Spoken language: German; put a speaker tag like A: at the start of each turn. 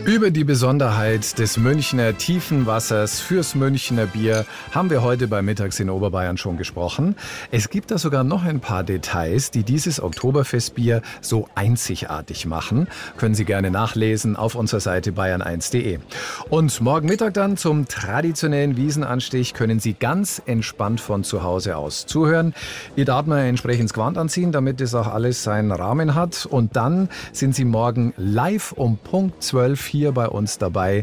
A: Über die Besonderheit des Münchner Tiefenwassers fürs Münchner Bier haben wir heute bei Mittags in Oberbayern schon gesprochen. Es gibt da sogar noch ein paar Details, die dieses Oktoberfestbier so einzigartig machen. Können Sie gerne nachlesen auf unserer Seite bayern1.de. Und morgen Mittag dann zum traditionellen Wiesenanstich können Sie ganz entspannt von zu Hause aus zuhören. Ihr darf mal entsprechend das Gewand anziehen, damit es auch alles seinen Rahmen hat. Und dann sind Sie morgen live um Punkt 12 hier bei uns dabei